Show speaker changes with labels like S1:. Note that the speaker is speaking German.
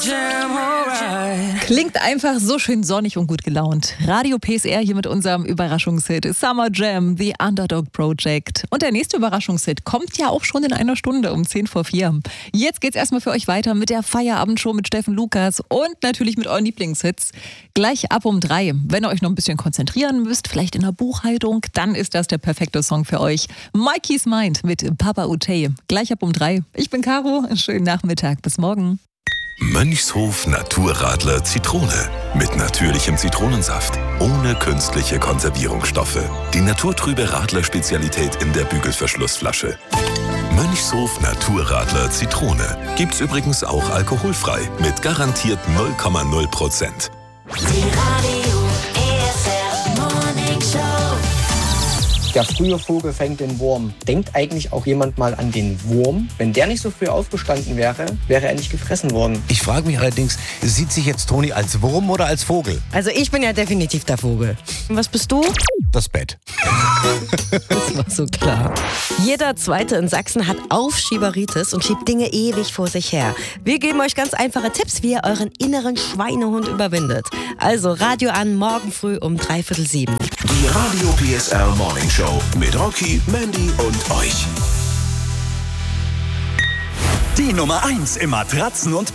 S1: Klingt einfach so schön sonnig und gut gelaunt. Radio PSR hier mit unserem Überraschungshit Summer Jam, The Underdog Project. Und der nächste Überraschungshit kommt ja auch schon in einer Stunde um 3:50. Jetzt geht's erstmal für euch weiter mit der Feierabendshow mit Steffen Lukas und natürlich mit euren Lieblingshits. Gleich ab um 3. Wenn ihr euch noch ein bisschen konzentrieren müsst, vielleicht in der Buchhaltung, dann ist das der perfekte Song für euch. Mikey's Mind mit Papa Utey. Gleich ab um 3. Ich bin Caro. Schönen Nachmittag. Bis morgen.
S2: Mönchshof Naturradler Zitrone. Mit natürlichem Zitronensaft. Ohne künstliche Konservierungsstoffe. Die naturtrübe Radler-Spezialität in der Bügelverschlussflasche. Mönchshof Naturradler Zitrone. Gibt's übrigens auch alkoholfrei. Mit garantiert 0,0%.
S3: Der frühe Vogel fängt den Wurm. Denkt eigentlich auch jemand mal an den Wurm? Wenn der nicht so früh aufgestanden wäre, wäre er nicht gefressen worden.
S4: Ich frage mich allerdings, sieht sich jetzt Toni als Wurm oder als Vogel?
S5: Also ich bin ja definitiv der Vogel. Was bist du?
S4: Das Bett.
S5: Das war so klar. Jeder Zweite in Sachsen hat Aufschieberitis und schiebt Dinge ewig vor sich her. Wir geben euch ganz einfache Tipps, wie ihr euren inneren Schweinehund überwindet. Also Radio an, morgen früh um 6:45.
S2: Die Radio PSR Morning Show mit Rocky, Mandy und euch.
S6: Die Nummer 1 im Matratzen- und